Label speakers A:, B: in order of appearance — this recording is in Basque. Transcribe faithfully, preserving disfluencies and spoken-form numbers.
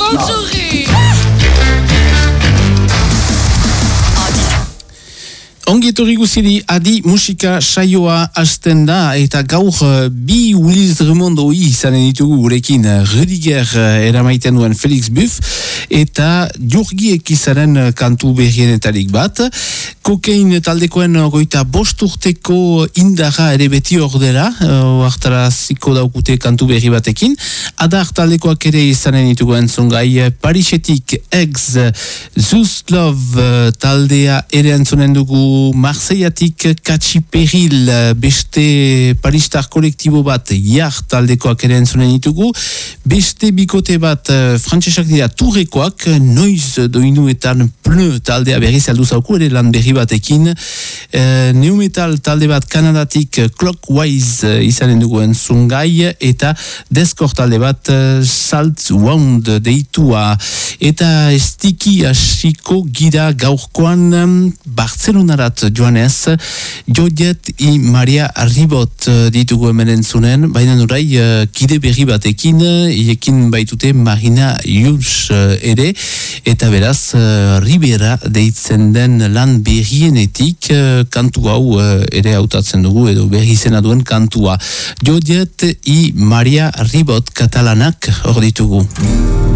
A: Bonjour.
B: Ongi etorri guziri, adi musika saioa hasten da, eta gaur bi Willis Drummond hoi izanen ditugu gurekin Rüdiger eramaiten duen Felix Buff, eta Jurgiek izanen kantu berrienetarik bat. Kokain taldekoen goita bost urteko indarra ere beti ordera, oartara ziko daukute kantu berri batekin. Adar taldekoak ere izanen ditugu entzungai, Parisetik ex Zuslov taldea ere entzunen dugu, Marseillatik Katsi Peril, beste paristar kolektibo bat Jar taldekoak ere entzunen ditugu, beste bikote bat frantsesak dira Turrekoak, Noiz doinuetan Pleu taldea berri zaldu zauku ere lan berri batekin, e, Neumetal talde bat Kanadatik Clockwise izanen dugu entzungai, eta Deskor talde bat Salt Wound deitua, eta estiki hasiko gira gaurkoan Bartzelonarat joanez, Jojet i Maria Ribot ditugu hemen entzunen, baina nurai kide berri batekin, iekin baitute Marina Jus ere, eta beraz Ribera deitzen den lan berrienetik kantu hau ere hautatzen dugu, edo berri izena duen kantua. Jojet i Maria Ribot katalanak hor ditugu.